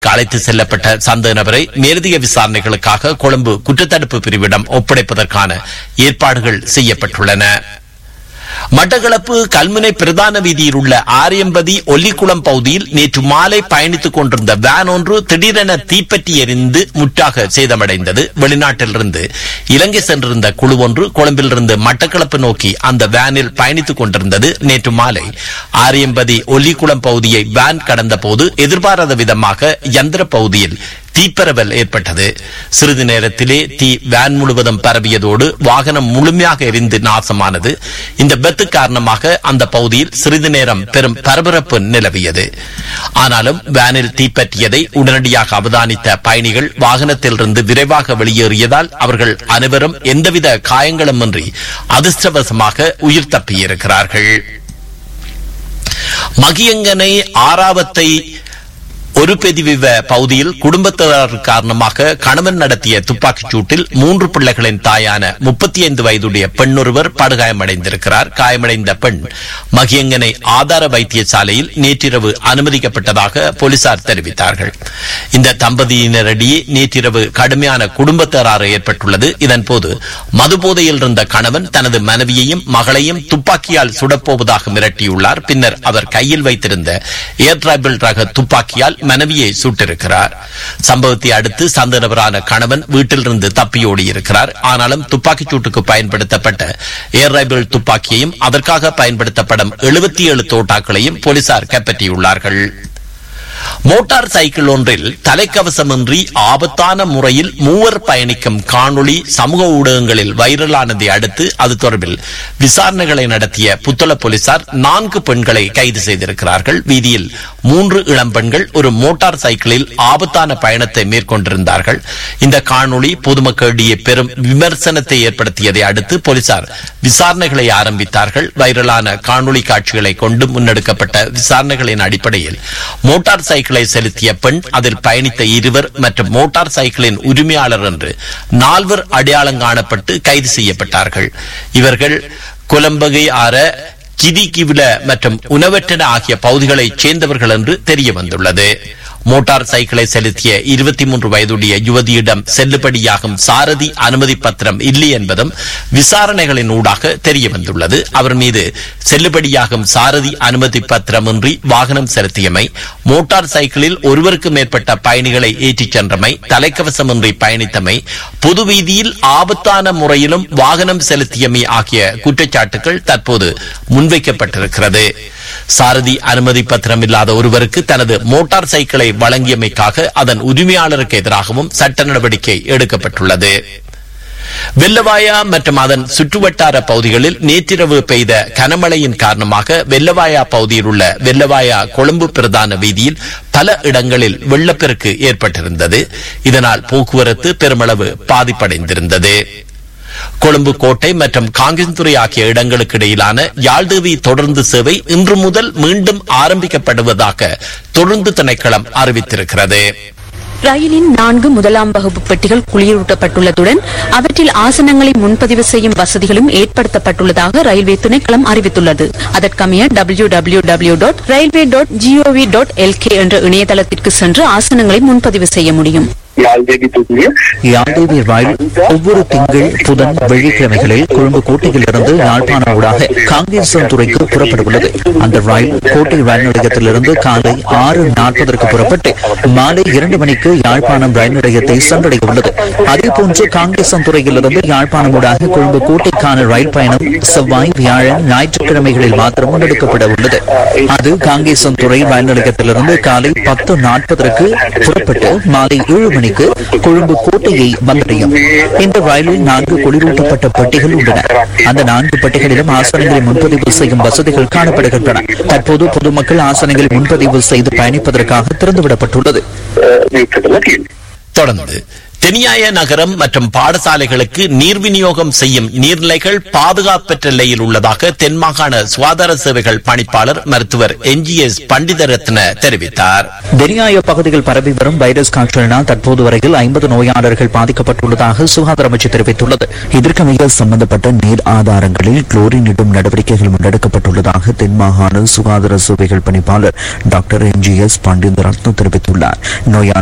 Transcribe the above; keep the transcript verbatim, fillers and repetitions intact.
அழைத்து செல்லப்பட்ட சந்தேக நபரை மேலதிக விசாரணைகளுக்காக கொழும்பு குற்றத்தடுப்பு பிரிவிடம் ஒப்படைப்பதற்கான ஏற்பாடுகள் செய்யப்பட்டுள்ளன. மட்டக்களப்பு கல்முனை பிரதான வீதியில் உள்ள ஆரியம்பதி ஒல்லிக்குளம் பகுதியில் நேற்று மாலை பயணித்துக் கொண்டிருந்த வேன் ஒன்று திடீரென தீப்பற்றி எரிந்து முற்றாக சேதமடைந்தது. வெளிநாட்டிலிருந்து இலங்கை சென்றிருந்த குழு ஒன்று கொழும்பிலிருந்து மட்டக்களப்பு நோக்கி அந்த வேனில் பயணித்துக் கொண்டிருந்தது. நேற்று மாலை ஆரியம்பதி ஒல்லிக்குளம் பகுதியை வேன் கடந்த போது எதிர்பாராத விதமாக யந்திர பகுதியில் தீப்பரவல் ஏற்பட்டது. சிறிது நேரத்திலே தீ வேன் முழுவதும் பரவியதோடு வாகனம் முழுமையாக எரிந்து நாசமானது. இந்த விபத்து காரணமாக அந்த பகுதியில் சிறிது நேரம் பெரும் பரபரப்பு நிலவியது. ஆனாலும் வேனில் தீப்பற்றியதை உடனடியாக அவதானித்த பயணிகள் வாகனத்திலிருந்து விரைவாக வெளியேறியதால் அவர்கள் அனைவரும் எந்தவித காயங்களுமின்றி அதிர்ஷ்டவசமாக உயிர் தப்பியிருக்கிறார்கள். மகியங்கனை ஆறாவத்தை ஒரு பெதிவிவ பகுதியில் குடும்பத்தினர் காரணமாக கணவன் நடத்திய துப்பாக்கிச் சூட்டில் மூன்று பிள்ளைகளின் தாயான முப்பத்தி ஐந்து வயதுடைய பெண்ணொருவர் படுகாயமடைந்திருக்கிறார். காயமடைந்த பெண் மகியங்கனை ஆதார வைத்தியசாலையில் நேற்றிரவு அனுமதிக்கப்பட்டதாக போலீசார் தெரிவித்தார்கள். இந்த தம்பதியினரிடையே நேற்றிரவு கடுமையான குடும்ப தகராறு ஏற்பட்டுள்ளது. இதன்போது மதுபோதையில் இருந்த கணவன் தனது மனைவியையும் மகளையும் துப்பாக்கியால் சுடப்போவதாக மிரட்டியுள்ளார். பின்னர் அவர் கையில் வைத்திருந்த ஏர் டிரைபிள் ரக துப்பாக்கியால் மனைவியை சுட்டிருக்கிறார். சம்பவத்தை அடுத்து சந்தேக நபரான கணவன் வீட்டிலிருந்து தப்பியோடி இருக்கிறார். ஆனாலும் துப்பாக்கிச் சூட்டுக்கு பயன்படுத்தப்பட்ட ஏர் ரைபிள் துப்பாக்கியையும் அதற்காக பயன்படுத்தப்படும் எழுபத்தி ஏழு தோட்டாக்களையும் போலீசார் கைப்பற்றியுள்ளார்கள். மோட்டார் சைக்கிள் ஒன்றில் தலைக்கவசமின்றி ஆபத்தான முறையில் மூவர் பயணிக்கும் காணொளி சமூக ஊடகங்களில் வைரலானதை அடுத்து அது தொடர்பில் விசாரணைகளை நடத்திய புத்தள போலீசார் நான்கு பெண்களை கைது செய்திருக்கிறார்கள். வீதியில் மூன்று இளம் பெண்கள் ஒரு மோட்டார் சைக்கிளில் ஆபத்தான பயணத்தை மேற்கொண்டிருந்தார்கள். இந்த காணொளி பொதுமக்களிடையே பெரும் விமர்சனத்தை ஏற்படுத்தியதை அடுத்து போலீசார் விசாரணைகளை ஆரம்பித்தார்கள். வைரலான காணொளி காட்சிகளை கொண்டு முன்னெடுக்கப்பட்ட விசாரணைகளின் அடிப்படையில் மோட்டார் சைக்கிளை செலுத்திய பெண், அதில் பயணித்த இருவர் மற்றும் மோட்டார் சைக்கிளின் உரிமையாளர் என்று நால்வர் அடையாளம் காணப்பட்டு கைது செய்யப்பட்டார்கள். இவர்கள் கொலம்பகை ஆற கிதி கிவில மற்றும் உணவற்றன ஆகிய பகுதிகளைச் சேர்ந்தவர்கள் என்று தெரிய வந்துள்ளது. மோட்டார் சைக்கிளை செலுத்திய இருபத்தி மூன்று வயதுடைய யுவதியிடம் செல்லுபடியாகும் சாரதி அனுமதி பத்திரம் இல்லை என்பதும் விசாரணைகளின் ஊடாக தெரிய வந்துள்ளது. அவர் மீது செல்லுபடியாகும் சாரதி அனுமதி பத்திரமின்றி வாகனம் செலுத்தியமை, மோட்டார் சைக்கிளில் ஒருவருக்கு மேற்பட்ட பயணிகளை ஏற்றிச் சென்றமை, தலைக்கவசமின்றி பயணித்தமை, பொது வீதியில் ஆபத்தான முறையிலும் வாகனம் செலுத்தியமை ஆகிய குற்றச்சாட்டுகள் தற்போது முன்வைக்கப்பட்டிருக்கிறது. சாரதி அனுமதி பத்திரம் இல்லாத ஒருவருக்கு தனது மோட்டார் சைக்கிளை வழங்கியமைக்காக அதன் உரிமையாளருக்கு எதிராகவும் சட்ட நடவடிக்கை எடுக்கப்பட்டுள்ளது. வெள்ளவாயா மற்றும் அதன் சுற்றுவட்டார பகுதிகளில் நேற்றிரவு பெய்த கனமழையின் காரணமாக வெள்ளவாயா பகுதியில் உள்ள வெள்ளவாயா கொழும்பு பிரதான வீதியில் பல இடங்களில் வெள்ளப்பெருக்கு ஏற்பட்டிருந்தது. இதனால் போக்குவரத்து பெருமளவு பாதிப்படைந்திருந்தது. கொழும்பு கோட்டை மற்றும் காங்கேசன்துறை ஆகிய இடங்களுக்கு இடையிலான யாழ்தேவி தொடர்ந்து சேவை இன்று முதல் மீண்டும் ஆரம்பிக்கப்படுவதாக தொடர்ந்து திணைக்களம் அறிவித்திருக்கிறது. ரயிலின் நான்கு முதலாம் வகுப்பு பெட்டிகள் குளிரூட்டப்பட்டுள்ளதுடன் அவற்றில் ஆசனங்களை முன்பதிவு செய்யும் வசதிகளும் ஏற்படுத்தப்பட்டுள்ளதாக ரயில்வே திணைக்களம் அறிவித்துள்ளது. அதற்கமைய W W W dot railway dot gov dot LK என்ற இணையதளத்திற்கு சென்று ஆசனங்களை முன்பதிவு செய்ய முடியும். யாழ்தேவி ரயில் ஒவ்வொரு திங்கள் புதன் வெள்ளிக்கிழமைகளில் கொழும்பு கோட்டையில் இருந்து யாழ்ப்பாணம் ஊடாக காங்கேசன்துறைக்கு புறப்படவுள்ளது. அந்த ரயில் கோட்டை ரயில் நிலையத்திலிருந்து காலை ஆறு நாற்பதற்கு புறப்பட்டு மாலை இரண்டு மணிக்கு யாழ்ப்பாணம் ரயில் நிலையத்தை சென்றடைய உள்ளது. அதேபோன்று காங்கேசன்துறையிலிருந்து யாழ்ப்பாணம் ஊடாக கொழும்பு கோட்டைக்கான ரயில் பயணம் செவ்வாய், வியாழன், ஞாயிற்றுக்கிழமைகளில் மாத்திரம் முன்னெடுக்கப்பட உள்ளது. அது காங்கேசன்துறை ரயில் நிலையத்திலிருந்து காலை பத்து நாற்பதற்கு புறப்பட்டு மாலை ஏழு மணிக்கு கொழும்பு கோட்டையை வந்தடையும். இந்த ரயிலில் நான்கு குளிரூட்டப்பட்ட பெட்டிகள் உள்ளன. அந்த நான்கு பெட்டிகளிலும் ஆசனங்களை முன்பதிவு செய்யும் வசதிகள் காணப்படுகின்றன. தற்போது பொதுமக்கள் ஆசனங்களை முன்பதிவு செய்து பயணிப்பதற்காக திறந்துவிடப்பட்டுள்ளது. தொடர்ந்து தெனியாய நகரம் மற்றும் பாடசாலைகளுக்கு நீர் விநியோகம் செய்யும் நீர்நிலைகள் பாதுகாப்பற்ற நிலையில் உள்ளதாக தென் மாகாண சுகாதார சேவைகள் பணிப்பாளர் மருத்துவர் என் ஜி எஸ் பண்டிதரத்ன தெரிவித்தார். தெனியாய பகுதியில் பரவி வரும் வைரஸ் காய்ச்சலினால் தற்போது வரையில் ஐம்பது நோயாளர்கள் பாதிக்கப்பட்டுள்ளதாக சுகாதார அமைச்சு தெரிவித்துள்ளது. இதற்கமைய சம்பந்தப்பட்ட நீர் ஆதாரங்களில் குளோரின் இடும் நடவடிக்கைகள் முன்னெடுக்கப்பட்டுள்ளதாக தென் மாகாண சுகாதார சேவைகள் பணிப்பாளர் டாக்டர் என் ஜி எஸ் பண்டிதரத்ன தெரிவித்துள்ளார். நோயாளர்